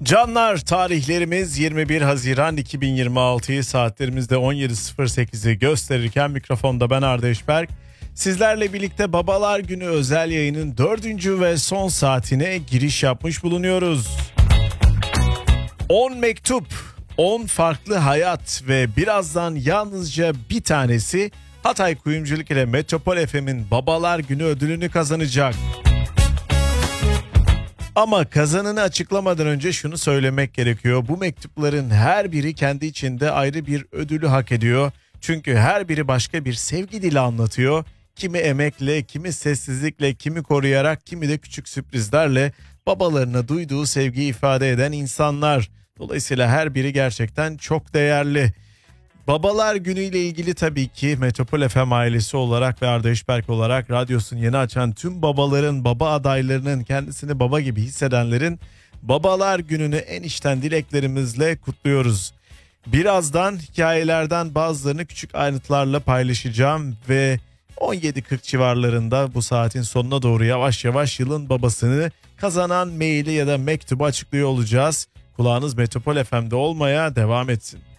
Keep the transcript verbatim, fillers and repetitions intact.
Canlar, tarihlerimiz yirmi bir Haziran iki bin yirmi altıyı saatlerimizde on yedi sıfır sekizi gösterirken mikrofonda ben Arda Eşberk. Sizlerle birlikte Babalar Günü özel yayının dördüncü ve son saatine giriş yapmış bulunuyoruz. on mektup, on farklı hayat ve birazdan yalnızca bir tanesi Hatay Kuyumculuk ile Metropol F M'in Babalar Günü ödülünü kazanacak. Ama kazananı açıklamadan önce şunu söylemek gerekiyor. Bu mektupların her biri kendi içinde ayrı bir ödülü hak ediyor. Çünkü her biri başka bir sevgi dili anlatıyor. Kimi emekle, kimi sessizlikle, kimi koruyarak, kimi de küçük sürprizlerle babalarına duyduğu sevgiyi ifade eden insanlar. Dolayısıyla her biri gerçekten çok değerli. Babalar Günü ile ilgili tabii ki Metropol F M ailesi olarak ve Arda Eşberk olarak radyosunu yeni açan tüm babaların, baba adaylarının, kendisini baba gibi hissedenlerin Babalar Günü'nü en içten dileklerimizle kutluyoruz. Birazdan hikayelerden bazılarını küçük ayrıntılarla paylaşacağım ve on yedi kırk civarlarında bu saatin sonuna doğru yavaş yavaş yılın babasını kazanan maili ya da mektubu açıklıyor olacağız. Kulağınız Metropol F M'de olmaya devam etsin.